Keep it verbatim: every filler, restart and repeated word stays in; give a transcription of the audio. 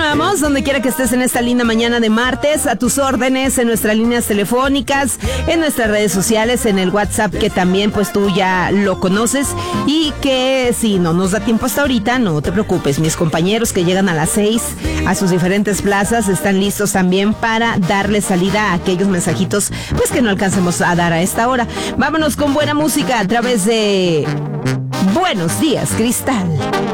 continuamos, donde quiera que estés en esta linda mañana de martes, a tus órdenes, en nuestras líneas telefónicas, en nuestras redes sociales, en el WhatsApp, que también pues tú ya lo conoces, y que si no nos da tiempo hasta ahorita, no te preocupes, mis compañeros que llegan a las seis a sus diferentes plazas están listos también para darle salida a aquellos mensajitos pues que no alcancemos a dar a esta hora. Vámonos con buena música a través de Buenos Días, Cristal.